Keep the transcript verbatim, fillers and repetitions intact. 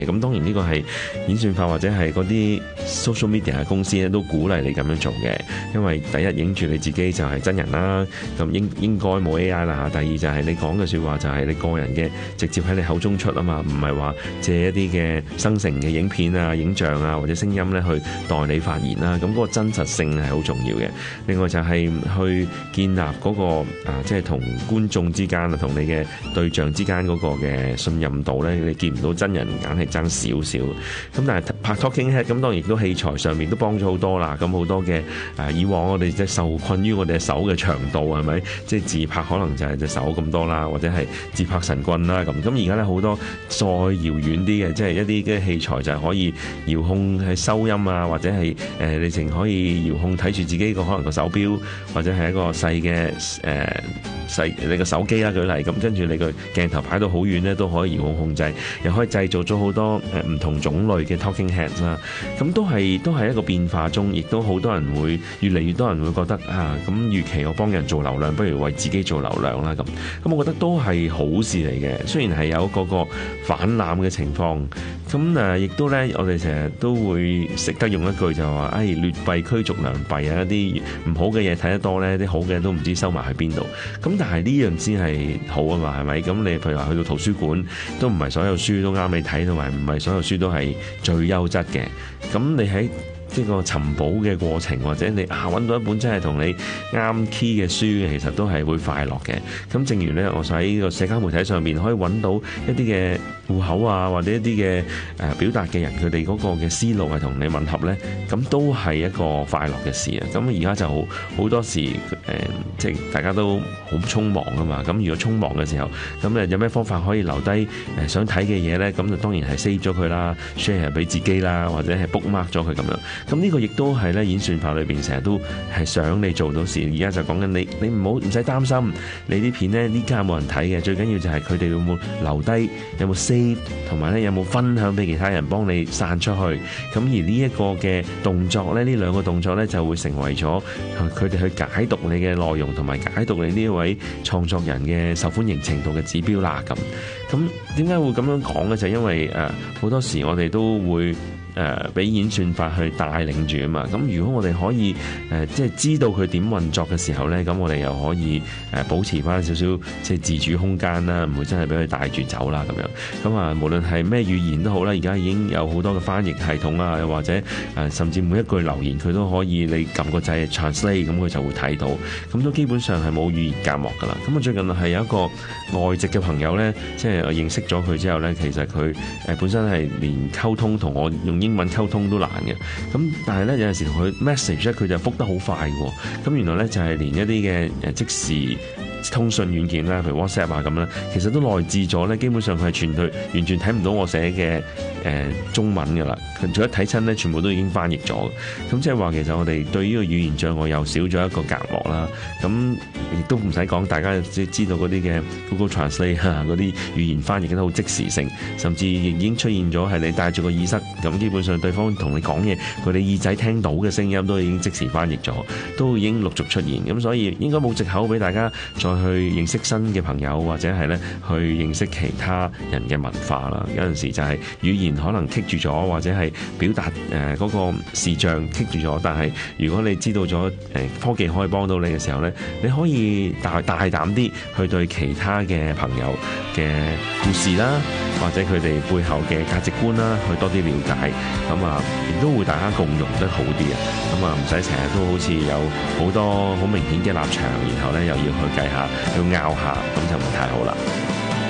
咁當然呢個係演算法或者係嗰啲 social media 嘅公司咧都鼓勵你咁樣做嘅，因為第一影住你自己就係真人啦，咁應應該冇 A I 啦。第二就係你講嘅説話就係你個人嘅直接喺你口中出啊嘛，唔係話借一啲嘅生成嘅影片啊、影像啊或者聲音咧去代你發言啦。咁嗰個真實性係好重要嘅。另外就係去建立嗰個啊，即係同觀眾之間啊，同你嘅對象之間嗰個嘅信任度咧，你見唔到真人硬係爭少少。咁但係拍 Talking Head 咁當然亦都器材上面都幫咗好多啦。咁好多嘅誒以往我哋即係受困於我哋嘅手嘅長度係咪？即係自拍可能就係隻手咁多啦，或者係自拍神棍啦咁。咁而家咧好多再遙遠啲嘅，即係一啲嘅器材就係可以遙控係收音啊，或者係誒你淨可以遙控睇住自己個可能個手錶，或者係一個細嘅誒細你個手機啦舉例咁，跟住你個鏡頭擺到好遠咧都可以遙控控制，又可以製造咗好多誒唔同種類嘅 Talking Heads 啦。咁都係都係一個變化中，亦都好多人會越嚟越多人會覺得啊，咁與其我幫人做流量，不如為自己做流量啦咁。咁我覺得都係好事嚟嘅，雖然係有嗰個反濫嘅情況。咁誒，亦都咧，我哋成日都會識得用一句就話，誒、哎、劣幣驅逐良幣啊！一啲唔好嘅嘢睇得多咧，啲好嘅都唔知收埋喺邊度。咁但係呢樣先係好啊嘛，係咪？咁你譬如話去到圖書館，都唔係所有書都啱你睇，同埋唔係所有書都係最優質嘅。咁你喺呢個尋寶嘅過程，或者你啊揾到一本真係同你啱 key 嘅書，其實都係會快樂嘅。咁正如咧，我喺呢個社交媒體上面可以揾到一啲嘅戶口啊，或者一啲嘅誒表達嘅人，佢哋嗰個嘅思路係同你吻合咧，咁都係一個快樂嘅事啊！咁而家就好好多時誒、呃，即係大家都好匆忙啊嘛。咁如果匆忙嘅時候，咁誒有咩方法可以留低誒想睇嘅嘢咧？咁就當然係 save 咗佢啦 ，share 俾自己啦，或者係 bookmark 咗佢咁樣。咁呢個亦都係咧演算法裏邊成日都係想你做到事。而家就講緊你，你唔好唔使擔心，你啲片咧呢家冇人睇嘅，最緊要就係佢哋有冇留低，有冇 save，同埋咧有冇分享俾其他人幫你散出去。咁而呢一個嘅動作咧，呢兩個動作咧就會成為咗佢哋去解讀你嘅內容，同埋解讀你呢一位創作人嘅受歡迎程度嘅指標啦。咁咁點解會咁樣講咧？就係因為誒好多時我哋都會誒俾演算法去帶領住啊嘛，咁如果我哋可以誒即係知道佢點運作嘅時候咧，咁我哋又可以誒保持翻少少即係自主空間啦，唔會真係俾佢帶住走啦咁樣。咁啊，無論係咩語言都好啦，而家已經有好多嘅翻譯系統啊，又或者誒甚至每一句留言佢都可以你撳個掣 translate，咁佢就會睇到，咁都基本上係冇語言隔膜噶啦。咁啊最近係有一個外籍嘅朋友咧，即係我認識咗佢之後咧，其實佢誒本身係連溝通同我用英文溝通都難嘅，咁但係咧有陣時同佢 message 咧，佢就覆得好快嘅。咁原來咧就係連一啲嘅誒即時通訊軟件啦，譬如 WhatsApp 啊咁啦，其實都內置咗咧，基本上佢係全對完全睇唔到我寫嘅誒中文㗎啦。佢做一睇親咧，全部都已經翻譯咗。咁即係話其實我哋對呢個語言障礙又少咗一個隔膜啦。咁亦都唔使講，大家即係知道嗰啲嘅 Google Translate 嗰啲語言翻譯都好即時性，甚至已經出現咗係你戴住個耳塞，咁基本上對方同你講嘢，佢哋耳仔聽到嘅聲音都已經即時翻譯咗，都已經陸續出現。咁所以應該冇藉口俾大家再去認識新嘅朋友，或者係咧去認識其他人嘅文化啦。有陣時就係語言可能棘住咗，或者係表達誒嗰個視像棘住咗。但係如果你知道咗誒科技可以幫到你嘅時候咧，你可以大大膽啲去對其他嘅朋友嘅故事啦，或者佢哋背後嘅價值觀啦，去多啲了解。咁啊，亦都會大家共融得好啲啊。咁啊，唔使成日都好似有好多好明顯嘅立場，然後咧又要去計下，要拗下，咁就唔太好啦。